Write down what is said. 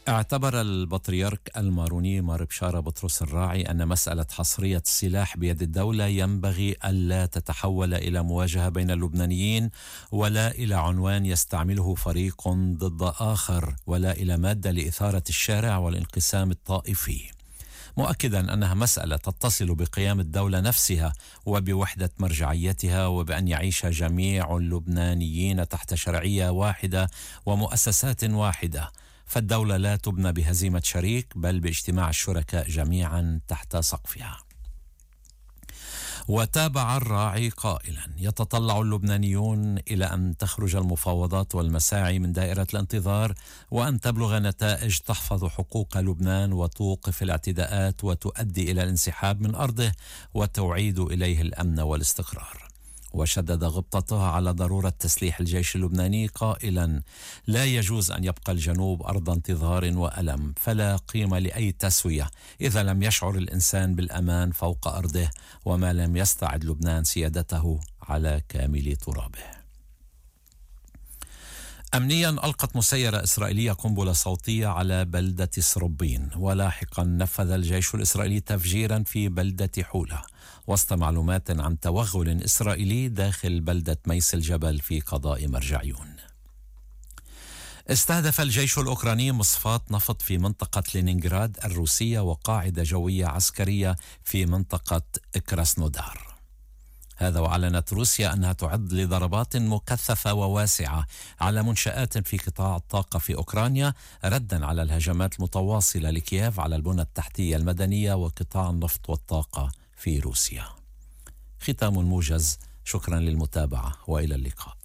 اعتبر البطريرك الماروني مار بشارة بطرس الراعي أن مسألة حصرية السلاح بيد الدولة ينبغي ألا تتحول إلى مواجهة بين اللبنانيين، ولا إلى عنوان يستعمله فريق ضد آخر، ولا إلى مادة لإثارة الشارع والانقسام الطائفي، مؤكدا أنها مسألة تتصل بقيام الدولة نفسها وبوحدة مرجعيتها، وبأن يعيش جميع اللبنانيين تحت شرعية واحدة ومؤسسات واحدة. فالدولة لا تبنى بهزيمة شريك، بل باجتماع الشركاء جميعا تحت سقفها. وتابع الراعي قائلا: يتطلع اللبنانيون إلى أن تخرج المفاوضات والمساعي من دائرة الانتظار، وأن تبلغ نتائج تحفظ حقوق لبنان وتوقف الاعتداءات وتؤدي إلى الانسحاب من أرضه وتعيد إليه الأمن والاستقرار. وشدد غبطتها على ضرورة تسليح الجيش اللبناني قائلا: لا يجوز أن يبقى الجنوب أرض انتظار وألم، فلا قيمة لأي تسوية إذا لم يشعر الإنسان بالأمان فوق أرضه، وما لم يستعد لبنان سيادته على كامل ترابه. أمنيا، ألقت مسيرة إسرائيلية قنبلة صوتية على بلدة سربين، ولاحقا نفذ الجيش الإسرائيلي تفجيرا في بلدة حولة، وسط معلومات عن توغل إسرائيلي داخل بلدة ميس الجبل في قضاء مرجعيون. استهدف الجيش الأوكراني مصفاة نفط في منطقة لينينغراد الروسية وقاعدة جوية عسكرية في منطقة كراسنودار. هذا وأعلنت روسيا أنها تعد لضربات مكثفة وواسعة على منشآت في قطاع الطاقة في أوكرانيا، ردا على الهجمات المتواصلة لكييف على البنى التحتية المدنية وقطاع النفط والطاقة في روسيا. ختام موجز، شكرا للمتابعة وإلى اللقاء.